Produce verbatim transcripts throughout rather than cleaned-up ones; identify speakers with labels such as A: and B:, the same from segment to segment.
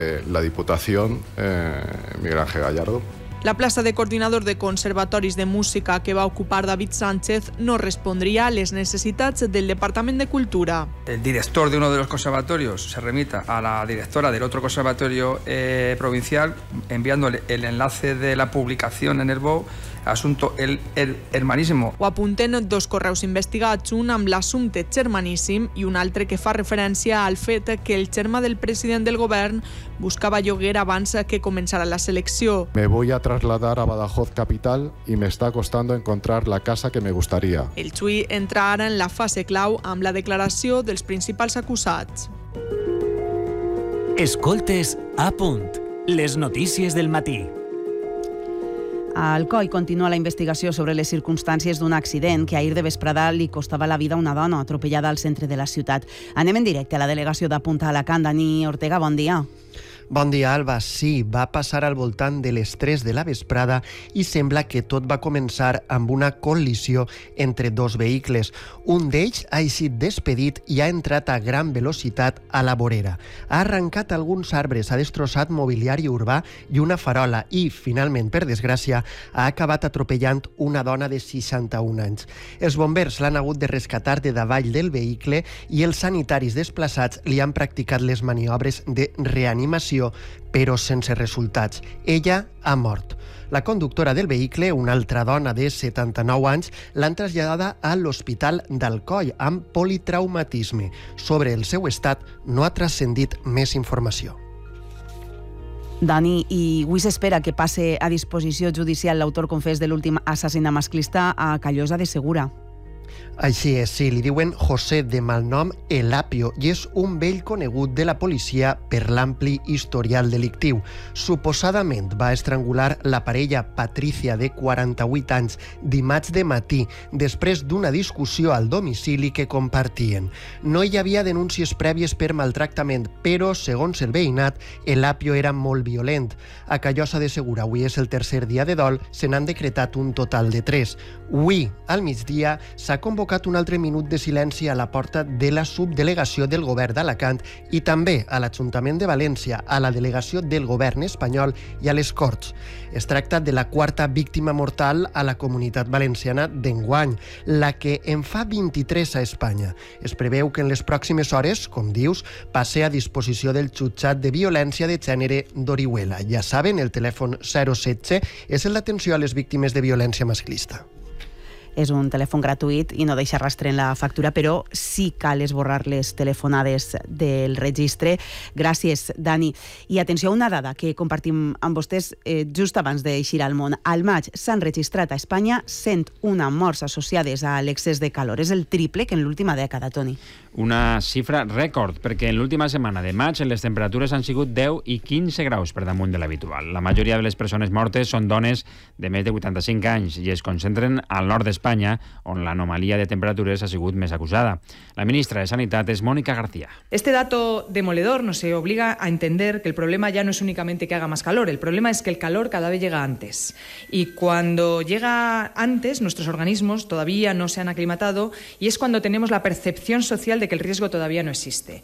A: Eh, la Diputación, eh, Miguel Ángel Gallardo.
B: La plaça de coordinador de conservatoris de música que va ocupar David Sánchez no respondría a les necessitats del Departament de Cultura.
C: El director de uno de los conservatorios se remita a la directora del otro conservatorio eh, provincial enviándole el enlace de la publicación en el B O U, assumpte el, el hermanísimo.
B: Ho apunten dos correus investigats, un amb l'assumpte germaníssim i un altre que fa referència al fet que el germà del president del govern buscava lloguer abans que començara la selecció.
A: Me voy a trasladar a Badajoz capital y me está costando encontrar la casa que me gustaría.
B: El Xui entra ara en la fase clau amb la declaració dels principals acusats.
D: Escoltes a punt. Les notícies del matí.
E: Al C O I continua la investigació sobre les circumstàncies d'un accident que ahir de vesprada li costava la vida a una dona atropellada al centre de la ciutat. Anem en directe a la delegació de Punta Alacant. Dani Ortega, bon dia.
F: Bon dia, Alba. Sí, va passar al voltant de les tres de la vesprada i sembla que tot va començar amb una col·lisió entre dos vehicles. Un d'ells ha eixit despedit i ha entrat a gran velocitat a la vorera. Ha arrencat alguns arbres, ha destrossat mobiliari urbà i una farola i, finalment, per desgràcia, ha acabat atropellant una dona de seixanta-un anys. Els bombers l'han hagut de rescatar de davall del vehicle i els sanitaris desplaçats li han practicat les maniobres de reanimació, però sense resultats. Ella ha mort. La conductora del vehicle, una altra dona de setanta-nou anys, l'han traslladada a l'Hospital d'Alcoi amb politraumatisme. Sobre el seu estat no ha transcendit més informació.
E: Dani, i avui s'espera que passe a disposició judicial l'autor confés de l'últim assassinat masclista a Callosa de Segura.
F: Així és, sí, li diuen José de malnom El Apio i és un vell conegut de la policia per l'ampli historial delictiu. Suposadament va estrangular la parella Patricia de quaranta-vuit anys dimarts de matí després d'una discussió al domicili que compartien. No hi havia denúncies prèvies per maltractament, però, segons el veïnat, El Apio era molt violent. A Callosa de Segura, avui és el tercer dia de dol, se n'han decretat un total de tres. Avui, al migdia, s'ha convocat un altre minut de silenci a la porta de la subdelegació del govern d'Alacant i també a l'Ajuntament de València, a la delegació del govern espanyol i a les Corts. Es tracta de la quarta víctima mortal a la comunitat valenciana d'enguany, la que en fa vint-i-tres a Espanya. Es preveu que en les pròximes hores, com dius, passe a disposició del jutjat de violència de gènere d'Orihuela. Ja saben, el telèfon zero setze és el d'atenció a les víctimes de violència masclista.
E: És un telèfon gratuït i no deixa rastre en la factura, però sí cal esborrar les telefonades del registre. Gràcies, Dani. I atenció a una dada que compartim amb vostès eh, just abans d'eixir al món. Al maig s'han registrat a Espanya cent una morts associades a l'excés de calor. És el triple que en l'última dècada, Toni.
G: Una xifra rècord, perquè en l'última setmana de maig les temperatures han sigut deu i quinze graus per damunt de l'habitual. La majoria de les persones mortes són dones de més de vuitanta-cinc anys i es concentren al nord d'Espanya, on l'anomalia de temperatures ha sigut més acusada. La ministra de Sanitat és Mónica García.
H: Este dato demoledor nos obliga a entender que el problema ya no es únicamente que haga más calor, el problema es que el calor cada vez llega antes. Y cuando llega antes, nuestros organismos todavía no se han aclimatado y es cuando tenemos la percepción social de que el riesgo todavía no existe.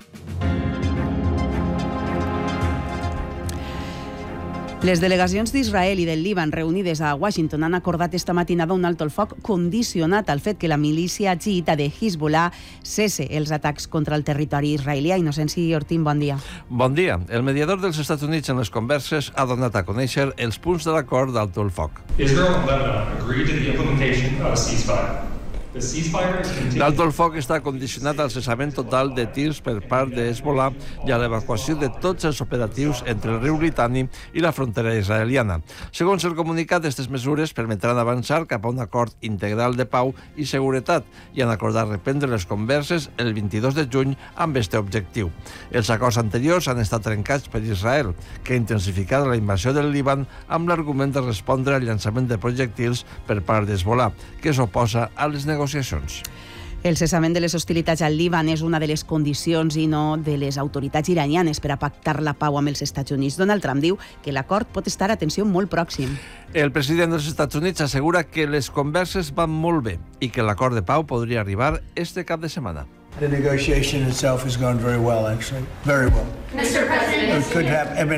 E: Les delegacions d'Israel i del Líban reunides a Washington han acordat esta matinada un alto el foc condicionat al fet que la milícia xiïta de Hezbollah cesse els atacs contra el territori israelià. Inocenci Ortín, bon dia.
I: Bon dia. El mediador dels Estats Units en les converses ha donat a conèixer els punts de l'acord d'alto el foc.
J: Israel and Lebanon agreed to the implementation of a ceasefire.
I: L'alto el foc està condicionat al cessament total de tirs per part de Hezbollah i a l'evacuació de tots els operatius entre el riu Litani i la frontera israeliana. Segons el comunicat, aquestes mesures permetran avançar cap a un acord integral de pau i seguretat i han acordat reprendre les converses el vint-i-dos de juny amb este objectiu. Els acords anteriors han estat trencats per Israel, que ha intensificat la invasió del Líban amb l'argument de respondre al llançament de projectils per part d'Hezbollah, que s'oposa a les negociacions.
E: El cessament de les hostilitats al Líban és una de les condicions i no de les autoritats iranianes per a pactar la pau amb els Estats Units. Donald Trump diu que l'acord pot estar, atenció, molt pròxim.
I: El president dels Estats Units assegura que les converses van molt bé i que l'acord de pau podria arribar este cap de setmana.
K: The negotiation itself has gone very well, actually. Very well.
L: Mister President,
K: It could have, I mean,